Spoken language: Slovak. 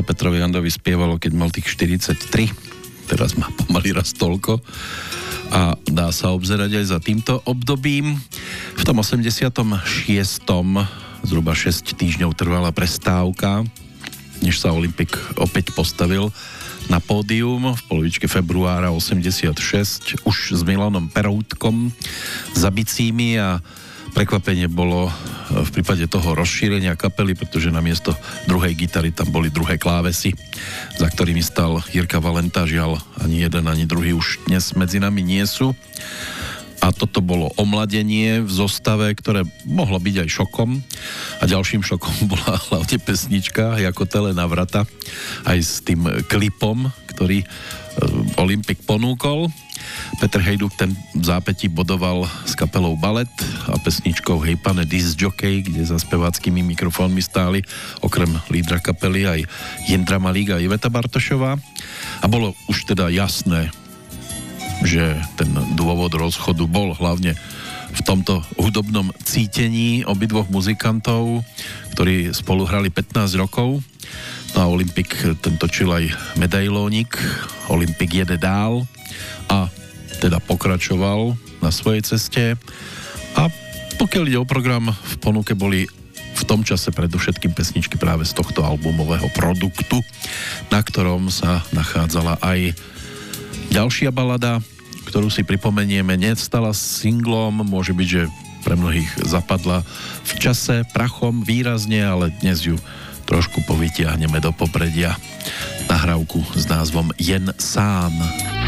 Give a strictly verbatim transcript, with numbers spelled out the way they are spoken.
sa Petrovi Jandovi spievalo, keď mal tých štyridsaťtri. Teraz má pomaly raz toľko. A dá sa obzerať aj za týmto obdobím. V tom osemdesiatom šiestom zhruba šesť týždňov trvala prestávka, než sa Olympik opäť postavil na pódium. V polovičke februára osemdesiatšesť už s Milanom Peroutkom za bicími a prekvapenie bolo v prípade toho rozšírenia kapely, pretože namiesto druhej gitary tam boli druhé klávesy, za ktorými stal Jirka Valenta. Žiaľ, ani jeden, ani druhý už dnes medzi nami nie sú. A toto bolo omladenie v zostave, ktoré mohlo byť aj šokom. A ďalším šokom bola hlavne pesnička Jako tele na vrata, aj s tým klipom, ktorý Olympik ponúkol. Peter Hejduk ten v zápätí bodoval s kapelou Balet a pesničkou Hej pane disc jockey, kde za speváckými mikrofónmi stáli okrem lídra kapely aj Jindra Malík a Iveta Bartošová. A bolo už teda jasné, že ten dôvod rozchodu bol hlavne v tomto hudobnom cítení obidvoch muzikantov, ktorí spolu hrali pätnásť rokov. No a Olympik ten točil aj medailónik Olympik jede dál a teda pokračoval na svojej ceste. A pokiaľ ide o program, v ponuke boli v tom čase predovšetkým pesničky práve z tohto albumového produktu, na ktorom sa nachádzala aj ďalšia balada, ktorú si pripomenieme, nestala singlom, môže byť, že pre mnohých zapadla v čase prachom výrazne, ale dnes ju trošku povytiahneme do popredia. Nahrávku s názvom Jen sám.